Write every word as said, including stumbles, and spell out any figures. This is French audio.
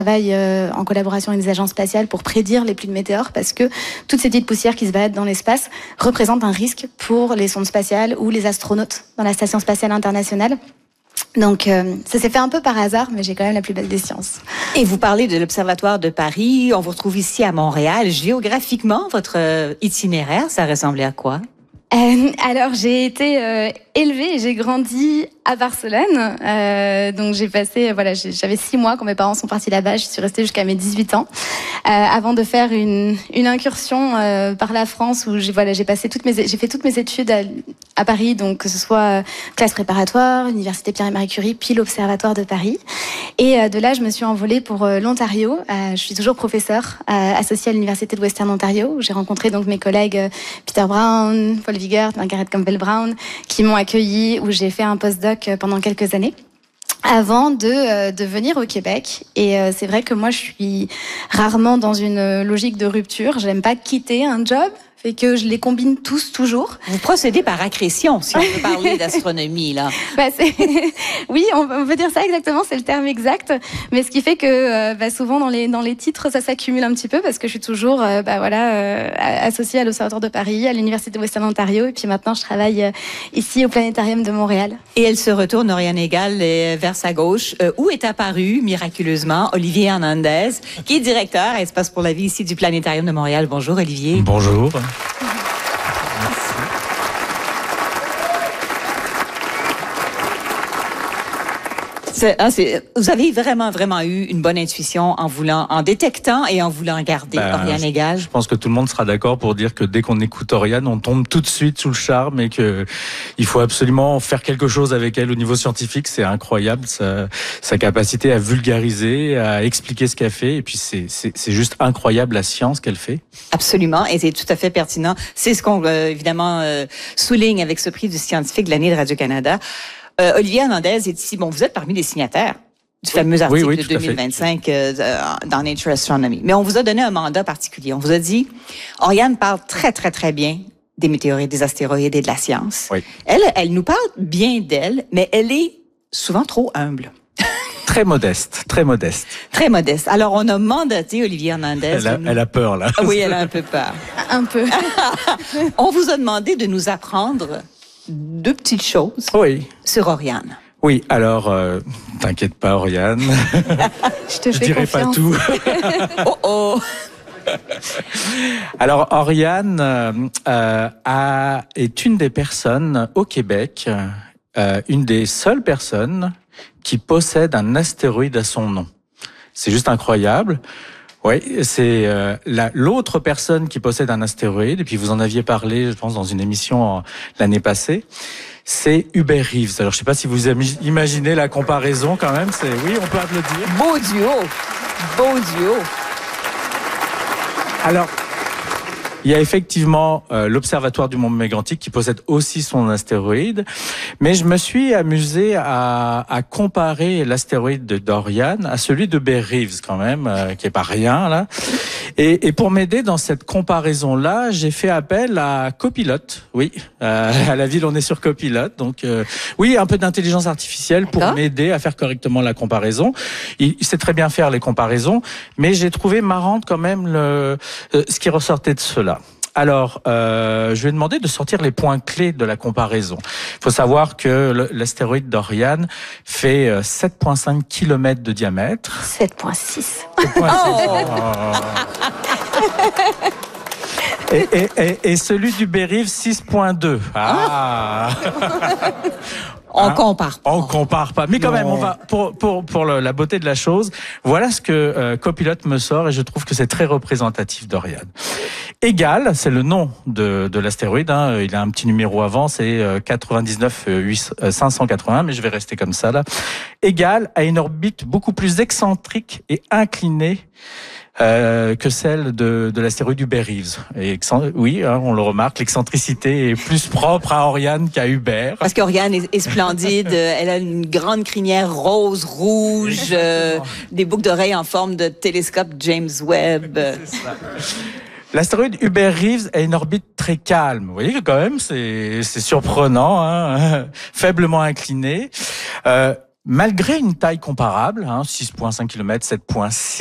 travaille euh, en collaboration avec des agences spatiales pour prédire les pluies de météores parce que toutes ces petites poussières qui se baladent dans l'espace représentent un risque pour les sondes spatiales ou les astronautes dans la Station spatiale internationale. Donc euh, ça s'est fait un peu par hasard, mais j'ai quand même la plus belle des sciences. Et vous parlez de l'Observatoire de Paris, on vous retrouve ici à Montréal. Géographiquement, votre euh, itinéraire, ça ressemblait à quoi? Euh, alors j'ai été euh, élevée et j'ai grandi à Barcelone. Euh, donc j'ai passé, voilà, j'avais six mois quand mes parents sont partis là-bas. Je suis restée jusqu'à mes dix-huit ans, euh, avant de faire une, une incursion euh, par la France où j'ai, voilà, j'ai passé toutes mes, j'ai fait toutes mes études à, à Paris, donc que ce soit euh, classe préparatoire, l'université Pierre et Marie Curie, puis l'Observatoire de Paris. Et euh, de là, je me suis envolée pour euh, l'Ontario. Euh, je suis toujours professeure euh, associée à l'université de Western Ontario, où j'ai rencontré donc mes collègues euh, Peter Brown, Paul Vigert, Margaret Campbell-Brown, qui m'ont accueillie, où j'ai fait un postdoc pendant quelques années avant de, euh, de venir au Québec. Et euh, c'est vrai que moi, je suis rarement dans une logique de rupture. J'aime pas quitter un job, fait que je les combine tous toujours. Vous procédez par accrétion, si on peut parler d'astronomie, là. Bah, c'est... oui, on peut dire ça exactement, c'est le terme exact. Mais ce qui fait que euh, bah, souvent dans les, dans les titres, ça s'accumule un petit peu parce que je suis toujours euh, bah, voilà, euh, associée à l'Observatoire de Paris, à l'Université de Western Ontario, et puis maintenant je travaille euh, ici au Planétarium de Montréal. Et elle se retourne, Oriane Egal, vers sa gauche, euh, où est apparu miraculeusement Olivier Hernandez, qui est directeur à Espace pour la vie ici du Planétarium de Montréal. Bonjour Olivier. Bonjour. C'est, hein, c'est, vous avez vraiment, vraiment eu une bonne intuition en voulant, en détectant et en voulant garder ben, Oriane Egal. Je pense que tout le monde sera d'accord pour dire que dès qu'on écoute Oriane, on tombe tout de suite sous le charme et que il faut absolument faire quelque chose avec elle au niveau scientifique. C'est incroyable, sa, sa capacité à vulgariser, à expliquer ce qu'elle fait. Et puis c'est, c'est, c'est juste incroyable la science qu'elle fait. Absolument, et c'est tout à fait pertinent. C'est ce qu'on euh, évidemment euh, souligne avec ce prix du scientifique de l'année de Radio-Canada. Euh, Olivier Hernandez est ici. Bon, vous êtes parmi les signataires du oui. fameux article oui, oui, de deux mille vingt-cinq euh, dans Nature Astronomy. Mais on vous a donné un mandat particulier. On vous a dit, Oriane parle très, très, très bien des météorites, des astéroïdes et de la science. Oui. Elle, elle nous parle bien d'elle, mais elle est souvent trop humble. Très modeste, très modeste. Très modeste. Alors, on a mandaté Olivier Hernandez. Elle a, nous... elle a peur, là. Ah, oui, elle a un peu peur. Un peu. On vous a demandé de nous apprendre deux petites choses oui. sur Oriane. Oui, alors, euh, t'inquiète pas, Oriane. Je te Je fais dirai confiance. pas tout. Oh oh. Alors, Oriane euh, a, est une des personnes au Québec, euh, une des seules personnes qui possède un astéroïde à son nom. C'est juste incroyable. Oui, c'est euh, la, l'autre personne qui possède un astéroïde, et puis vous en aviez parlé, je pense, dans une émission euh, l'année passée, c'est Hubert Reeves. Alors, je sais pas si vous imaginez la comparaison quand même, c'est oui, on peut applaudir. Beau duo, beau duo. Alors, il y a effectivement euh, l'Observatoire du Mont Mégantic qui possède aussi son astéroïde, mais je me suis amusé à, à comparer l'astéroïde de d'Oriane à celui de Hubert Reeves quand même, euh, qui est pas rien là. Et, et pour m'aider dans cette comparaison-là, j'ai fait appel à Copilote, oui, euh, à la ville on est sur Copilote, donc euh, oui, un peu d'intelligence artificielle pour D'accord. m'aider à faire correctement la comparaison. Il, il sait très bien faire les comparaisons, mais j'ai trouvé marrante quand même le, euh, ce qui ressortait de cela. Alors, euh, je lui ai demandé de sortir les points clés de la comparaison. Il faut savoir que l'astéroïde d'Oriane fait sept virgule cinq kilomètres de diamètre. sept virgule six. Oh. Et, et, et, et celui du Bérive, six virgule deux. Ah. On hein? compare pas. On compare pas. Mais quand non. même, on va pour pour pour le, la beauté de la chose. Voilà ce que euh, Copilote me sort et je trouve que c'est très représentatif d'Oriane. Égal, c'est le nom de de l'astéroïde. Hein. Il a un petit numéro avant, c'est euh, quatre-vingt-dix-neuf cinq cent quatre-vingts, mais je vais rester comme ça là. Égal à une orbite beaucoup plus excentrique et inclinée. Euh, que celle de, de l'astéroïde Hubert Reeves. Et oui, hein, on le remarque, l'excentricité est plus propre à Oriane qu'à Hubert. Parce qu'Oriane est, est splendide, elle a une grande crinière rose, rouge, euh, des boucles d'oreilles en forme de télescope James Webb. C'est ça. L'astéroïde Hubert Reeves a une orbite très calme. Vous voyez que quand même, c'est, c'est surprenant, hein, faiblement incliné. Euh, malgré une taille comparable, hein, six virgule cinq kilomètres, sept virgule six